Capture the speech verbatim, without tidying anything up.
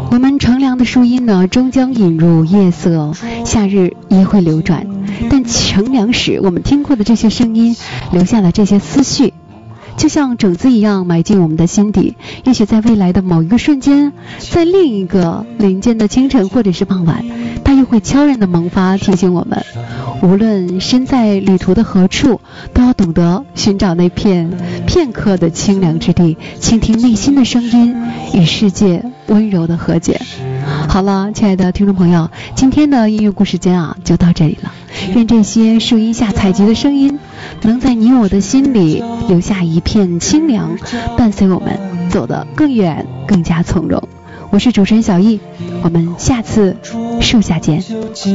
我们乘凉的树荫呢，终将引入夜色，夏日也会流转。但乘凉时，我们听过的这些声音，留下了这些思绪，就像种子一样埋进我们的心底。也许在未来的某一个瞬间，在另一个林间的清晨或者是傍晚，它又会悄然的萌发，提醒我们，无论身在旅途的何处，都要懂得寻找那片片刻的清凉之地，倾听内心的声音，与世界温柔的和解。好了，亲爱的听众朋友，今天的音乐故事间啊，就到这里了。愿这些树荫下采集的声音，能在你我的心里留下一片清凉，伴随我们走得更远，更加从容。我是主持人小易，我们下次树下见。